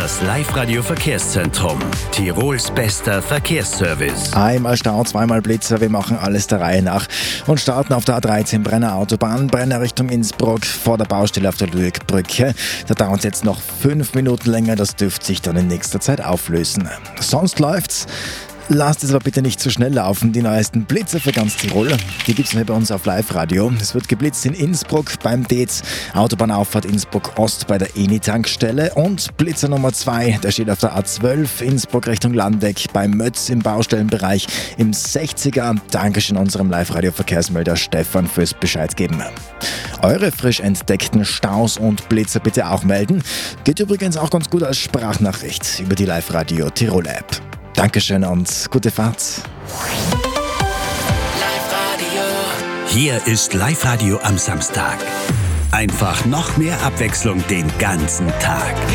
Das Live-Radio-Verkehrszentrum. Tirols bester Verkehrsservice. Einmal Stau, zweimal Blitzer, wir machen alles der Reihe nach und starten auf der A13 Brenner Autobahn, Brenner Richtung Innsbruck vor der Baustelle auf der Lüegbrücke. Da dauert es jetzt noch 5 Minuten länger, das dürfte sich dann in nächster Zeit auflösen. Sonst läuft's. Lasst es aber bitte nicht zu schnell laufen. Die neuesten Blitzer für ganz Tirol, die gibt es bei uns auf Live-Radio. Es wird geblitzt in Innsbruck beim Dez, Autobahnauffahrt Innsbruck Ost bei der Eni-Tankstelle und Blitzer Nummer 2, der steht auf der A12 Innsbruck Richtung Landeck bei Mötz im Baustellenbereich im 60er. Dankeschön unserem Live-Radio-Verkehrsmelder Stefan fürs Bescheid geben. Eure frisch entdeckten Staus und Blitzer bitte auch melden. Geht übrigens auch ganz gut als Sprachnachricht über die Live-Radio Tirol-App. Dankeschön und gute Fahrt. Hier ist Live-Radio am Samstag. Einfach noch mehr Abwechslung den ganzen Tag.